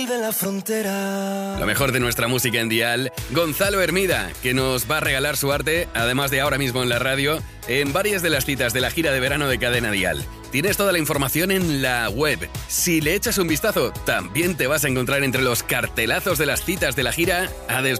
de la frontera. Lo mejor de nuestra música en Dial, Gonzalo Hermida, que nos va a regalar su arte, además de ahora mismo en la radio, en varias de las citas de la gira de verano de Cadena Dial. Tienes toda la información en la web. Si le echas un vistazo, también te vas a encontrar entre los cartelazos de las citas de la gira a